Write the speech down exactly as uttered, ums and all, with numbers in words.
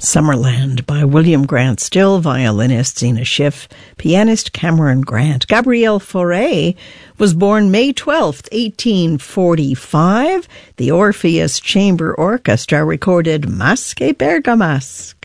Summerland by William Grant Still, violinist Zena Schiff, pianist Cameron Grant. Gabriel Fauré was born May twelfth, eighteen forty-five. The Orpheus Chamber Orchestra recorded Masque Bergamasque.